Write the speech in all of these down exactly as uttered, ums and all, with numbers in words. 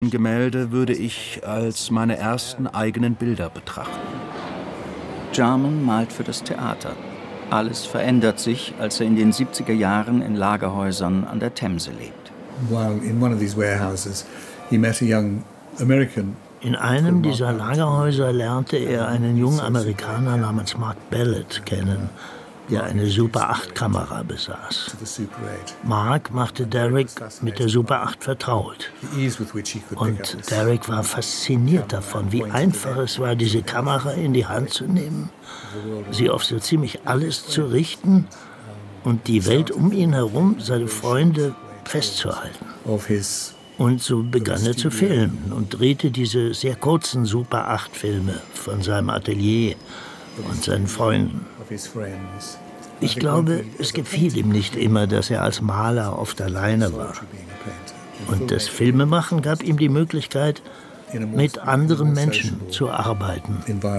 Gemälde würde ich als meine ersten eigenen Bilder betrachten. Jarman malt für das Theater. Alles verändert sich, als er in den siebziger Jahren in Lagerhäusern an der Themse lebt. In einem dieser Lagerhäuser lernte er einen jungen Amerikaner namens Mark Ballett kennen, der eine Super acht Kamera besaß. Mark machte Derek mit der Super acht vertraut. Und Derek war fasziniert davon, wie einfach es war, diese Kamera in die Hand zu nehmen, sie auf so ziemlich alles zu richten und die Welt um ihn herum, seine Freunde, festzuhalten. Und so begann er zu filmen und drehte diese sehr kurzen Super acht Filme von seinem Atelier und seinen Freunden. Ich glaube, es gefiel ihm nicht immer, dass er als Maler oft alleine war. Und das Filmemachen gab ihm die Möglichkeit, mit anderen Menschen zu arbeiten.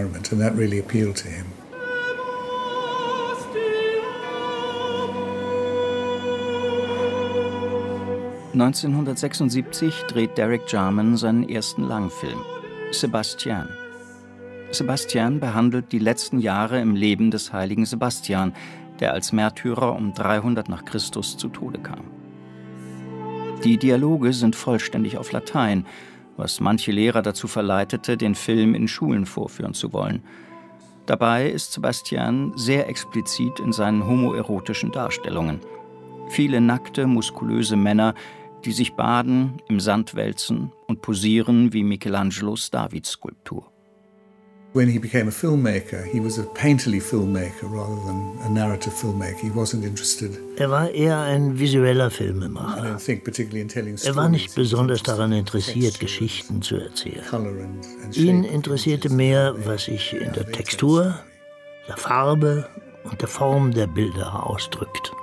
neunzehnhundertsechsundsiebzig dreht Derek Jarman seinen ersten Langfilm, Sebastian. Sebastian behandelt die letzten Jahre im Leben des heiligen Sebastian, der als Märtyrer um dreihundert nach Christus zu Tode kam. Die Dialoge sind vollständig auf Latein, was manche Lehrer dazu verleitete, den Film in Schulen vorführen zu wollen. Dabei ist Sebastian sehr explizit in seinen homoerotischen Darstellungen. Viele nackte, muskulöse Männer, die sich baden, im Sand wälzen und posieren wie Michelangelos Davidsskulptur. When he became a filmmaker, he was a painterly filmmaker rather than a narrative filmmaker. He wasn't interested. Er war eher ein visueller Filmemacher. I don't think particularly in telling stories. Er war nicht besonders daran interessiert, Geschichten zu erzählen. Ihn interessierte mehr, was sich in der Textur, der Farbe und der Form der Bilder ausdrückt.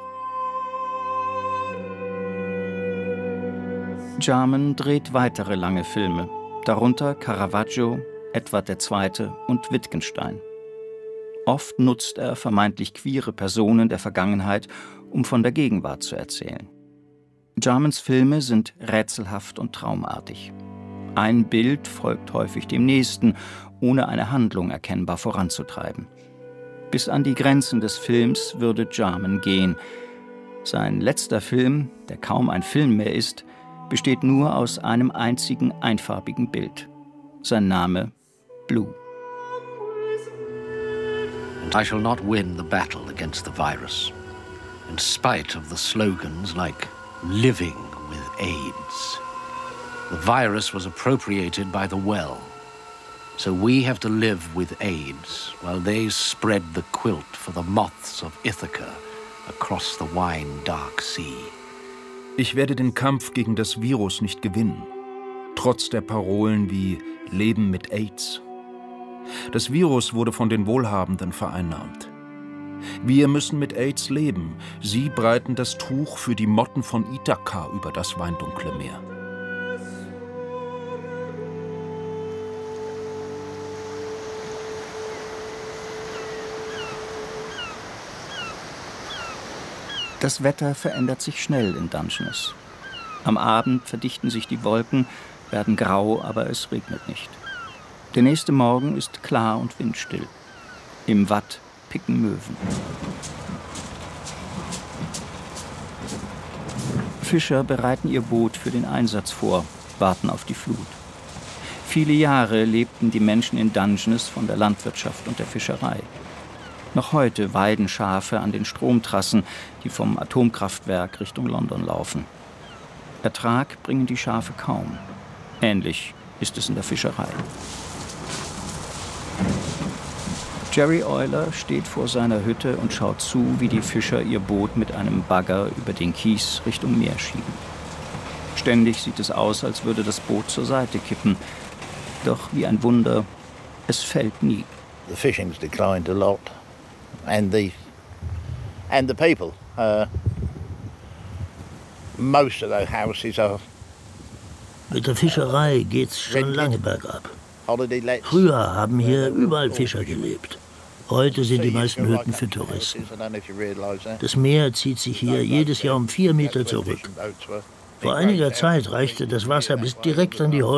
Jarman dreht weitere lange Filme, darunter Caravaggio, Edward der Zweite und Wittgenstein. Oft nutzt er vermeintlich queere Personen der Vergangenheit, um von der Gegenwart zu erzählen. Jarmans Filme sind rätselhaft und traumartig. Ein Bild folgt häufig dem nächsten, ohne eine Handlung erkennbar voranzutreiben. Bis an die Grenzen des Films würde Jarman gehen. Sein letzter Film, der kaum ein Film mehr ist, besteht nur aus einem einzigen einfarbigen Bild. Sein Name Blue. I shall not win the battle against the virus, in spite of the slogans like living with AIDS. The virus was appropriated by the well, so we have to live with AIDS while they spread the quilt for the moths of Ithaca across the wine-dark sea. Ich werde den Kampf gegen das Virus nicht gewinnen, trotz der Parolen wie Leben mit AIDS. Das Virus wurde von den Wohlhabenden vereinnahmt. Wir müssen mit AIDS leben. Sie breiten das Tuch für die Motten von Ithaka über das weindunkle Meer. Das Wetter verändert sich schnell in Dungeness. Am Abend verdichten sich die Wolken, werden grau, aber es regnet nicht. Der nächste Morgen ist klar und windstill. Im Watt picken Möwen. Fischer bereiten ihr Boot für den Einsatz vor, warten auf die Flut. Viele Jahre lebten die Menschen in Dungeness von der Landwirtschaft und der Fischerei. Noch heute weiden Schafe an den Stromtrassen, die vom Atomkraftwerk Richtung London laufen. Ertrag bringen die Schafe kaum. Ähnlich ist es in der Fischerei. Jerry Euler steht vor seiner Hütte und schaut zu, wie die Fischer ihr Boot mit einem Bagger über den Kies Richtung Meer schieben. Ständig sieht es aus, als würde das Boot zur Seite kippen. Doch wie ein Wunder, es fällt nie. The fishing's declined a lot. And the and the people. Uh, most of those houses are. Mit der Fischerei geht's schon lange bergab. Früher haben hier überall Fischer gelebt. Heute sind die meisten Hütten für Touristen. Das Meer zieht sich hier jedes Jahr um vier Meter zurück. Vor einiger Zeit reichte das Wasser bis direkt an die Häuser.